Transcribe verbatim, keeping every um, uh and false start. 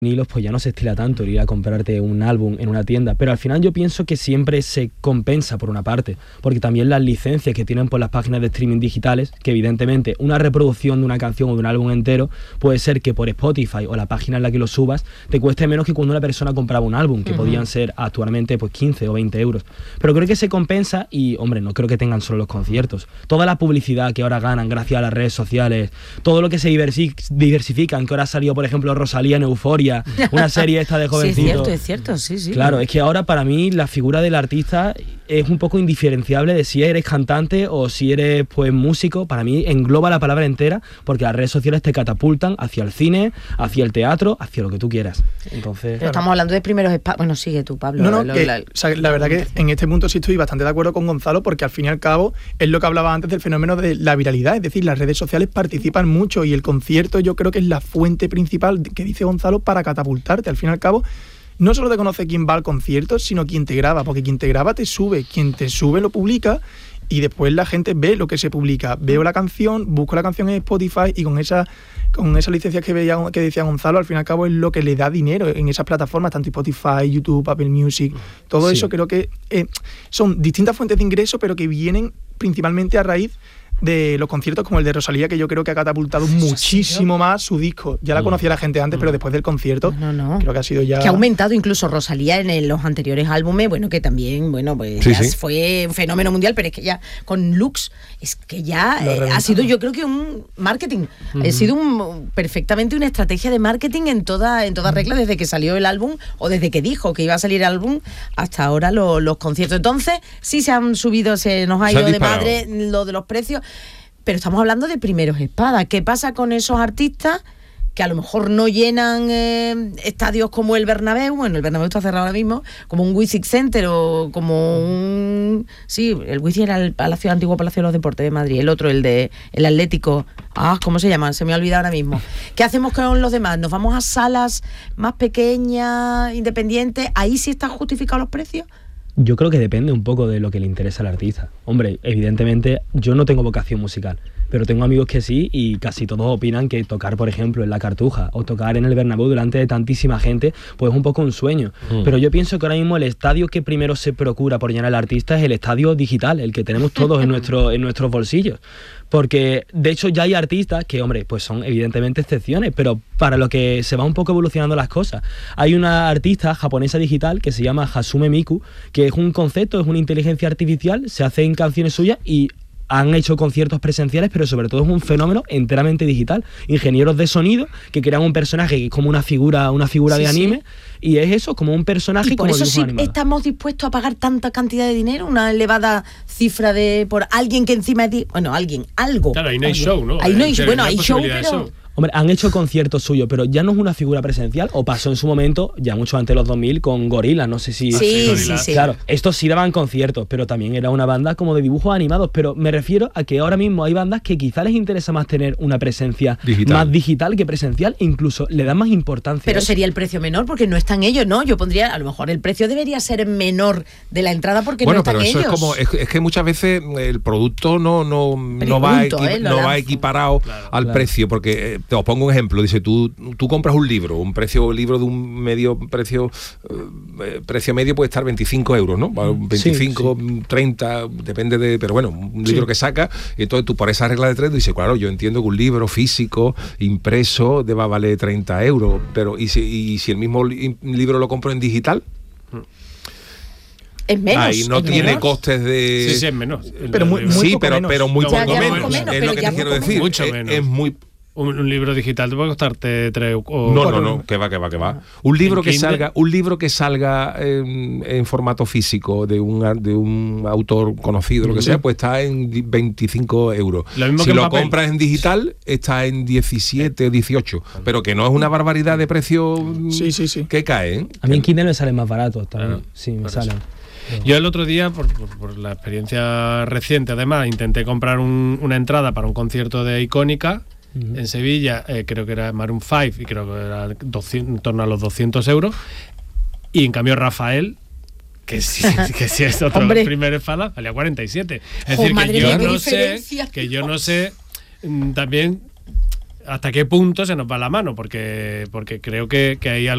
vinilos, pues ya no se estila tanto el ir a comprarte un álbum en una tienda, pero al final yo pienso que siempre se compensa por una parte, porque también las licencias que tienen por las páginas de streaming digitales, que evidentemente una reproducción de una canción o de un álbum entero puede ser que por Spotify o la página en la que lo subas te cueste menos que cuando una persona compraba un álbum, que uh-huh. podían ser actualmente pues quince o veinte euros, pero creo que se compensa y, hombre, no creo que tengan solo los conciertos, toda la publicidad que ahora ganan gracias a las redes sociales, todo lo que se diversifican, que ahora ha salido, por ejemplo, Rosalía en Euforia, una serie esta de jovencitos. Sí, es cierto, es cierto, sí, sí. Claro, es que ahora para mí la figura del artista es un poco indiferenciable de si eres cantante o si eres pues músico. Para mí engloba la palabra entera, porque las redes sociales te catapultan hacia el cine, hacia el teatro, hacia lo que tú quieras. Entonces, pero claro. Estamos hablando de primeros espacios. Bueno, sigue tú, Pablo. No, no, lo, que, la, o sea, la verdad que en este punto sí estoy bastante de acuerdo con Gonzalo, porque al fin y al cabo es lo que hablaba antes del fenómeno de la viralidad, es decir, las redes sociales participan mucho y el concierto yo creo que es la fuente principal que dice Gonzalo para catapultarte. Al fin y al cabo, no solo te conoce quién va al concierto, sino quién te graba, porque quien te graba te sube, quien te sube lo publica y después la gente ve lo que se publica. Veo la canción, busco la canción en Spotify y con esa con esas licencias que veía que decía Gonzalo, al fin y al cabo es lo que le da dinero en esas plataformas, tanto Spotify, YouTube, Apple Music, todo sí. Eso creo que eh, son distintas fuentes de ingreso, pero que vienen principalmente a raíz de los conciertos como el de Rosalía, que yo creo que ha catapultado muchísimo más su disco. Ya la conocía la gente antes, pero después del concierto no, no. creo que ha sido ya... Que ha aumentado incluso Rosalía en los anteriores álbumes, bueno, que también, bueno, pues sí, ya sí. fue un fenómeno mundial, pero es que ya con Lux, es que ya eh, ha sido, yo creo que un marketing, uh-huh. ha sido un, perfectamente una estrategia de marketing en toda, en toda regla, desde que salió el álbum, o desde que dijo que iba a salir el álbum, hasta ahora lo, los conciertos. Entonces, sí se han subido, se nos ha se ido de madre lo de los precios. Pero estamos hablando de primeros espadas. ¿Qué pasa con esos artistas que a lo mejor no llenan eh, estadios como el Bernabéu? Bueno, el Bernabéu está cerrado ahora mismo, como un Wizzing Center o como un... Sí, el Wizzing era el Palacio, antiguo Palacio de los Deportes de Madrid, el otro, el de el Atlético. Ah, ¿cómo se llama? Se me ha olvidado ahora mismo. ¿Qué hacemos con los demás? ¿Nos vamos a salas más pequeñas, independientes? ¿Ahí sí están justificados los precios? Yo creo que depende un poco de lo que le interesa al artista. Hombre, evidentemente yo no tengo vocación musical, pero tengo amigos que sí y casi todos opinan que tocar, por ejemplo, en la Cartuja o tocar en el Bernabéu delante de tantísima gente, pues es un poco un sueño. Mm. Pero yo pienso que ahora mismo el estadio que primero se procura por llenar al artista es el estadio digital, el que tenemos todos en, nuestro, en nuestros bolsillos. Porque de hecho ya hay artistas que, hombre, pues son evidentemente excepciones, pero para lo que se va un poco evolucionando las cosas. Hay una artista japonesa digital que se llama Hasume Miku, que es un concepto, es una inteligencia artificial, se hacen canciones suyas y han hecho conciertos presenciales, pero sobre todo es un fenómeno enteramente digital. Ingenieros de sonido que crean un personaje que es como una figura, una figura sí, de anime, sí. Y es eso, como un personaje. Y por como eso sí animado. Estamos dispuestos a pagar tanta cantidad de dinero, una elevada cifra de por alguien que encima de bueno, alguien, algo. Claro, ahí no hay show, ¿no? Ahí no hay, bueno, hay show, pero... Hombre, han hecho conciertos suyos, pero ya no es una figura presencial, o pasó en su momento, ya mucho antes de los dos mil, con Gorillaz, no sé si... Sí, sí, sí. Claro, estos sí daban conciertos, pero también era una banda como de dibujos animados, pero me refiero a que ahora mismo hay bandas que quizá les interesa más tener una presencia digital. Más digital que presencial, e incluso le dan más importancia. Pero sería el precio menor, porque no están ellos, ¿no? Yo pondría, a lo mejor el precio debería ser menor de la entrada porque bueno, no están ellos. Bueno, pero eso es como, es, es que muchas veces el producto no, no, Pregunto, no, va, equi- eh, no va equiparado claro, al claro. precio, porque eh, te os pongo un ejemplo. Dice, tú, tú compras un libro, un precio libro de un medio precio eh, precio medio puede estar veinticinco euros, ¿no? veinticinco, sí, sí. treinta, depende de, pero bueno, un libro sí. que saca, y entonces tú por esa regla de tres dices, claro, yo entiendo que un libro físico, impreso, deba valer treinta euros, pero ¿y si, y si el mismo li- libro lo compro en digital? Es menos. Ahí no tiene menos. costes de... Sí, sí, es menos. Pero muy, muy sí, poco pero, menos. pero muy no, poco ya, ya menos. menos, Es pero lo que te quiero decir. Mucho es, menos. es muy... Un, un libro digital te puede costarte tres o no, no, no, que va, que va, que va. Un libro que Kindle. salga, un libro que salga en, en formato físico de un de un autor conocido, lo que sí. sea, pues está en veinticinco euros. Lo mismo si que lo papel. compras en digital, está en diecisiete, dieciocho. Pero que no es una barbaridad de precio sí, sí, sí. que cae, ¿eh? A mí en Kindle me salen más baratos también. Claro, sí, me por salen. Eso. Yo el otro día, por, por, por la experiencia reciente, además, intenté comprar un, una entrada para un concierto de Icónica. Uh-huh. En Sevilla, eh, creo que era Maroon cinco y creo que era doscientos, en torno a los doscientos euros. Y en cambio Rafael, que sí, que sí es otro primer espada, valía cuarenta y siete. Es oh, decir, que yo, mía, no sé, que yo no sé también hasta qué punto se nos va la mano, porque, porque creo que, que hay algo